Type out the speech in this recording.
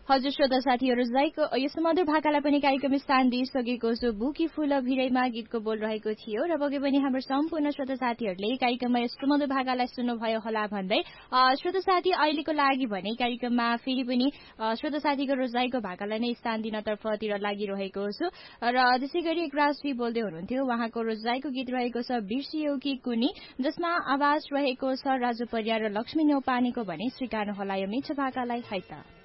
हजुर श्रोता साथीहरू जाईको यस्तो मधुर भाकालाई पनि कार्यक्रम स्थान दिइसकेको छु। बुकी फूल भिरैमा गीतको बोल रहेको थियो र पक्कै पनि हाम्रो सम्पूर्ण श्रोता साथीहरूले कार्यक्रममा यस्तो मधुर भाकालाई सुन्नुभयो होला भन्दै श्रोता साथी अहिलेको लागि भने कार्यक्रममा फेरि पनि श्रोता साथीको रोजाइको भाकालाई नै स्थान दिन तर्फतिर लागिरहेको छु र त्यसै गरी एक राजवी बोल्दै हुनुहुन्थ्यो। उहाँको रोजाइको गीत रहेको छ बिर्सियौ कि कुनी, जसमा आवाज रहेको छ राजु परियार र लक्ष्मी न्यौपानेको भने स्वीकार्नु होला यो मिठो भाकालाई है त।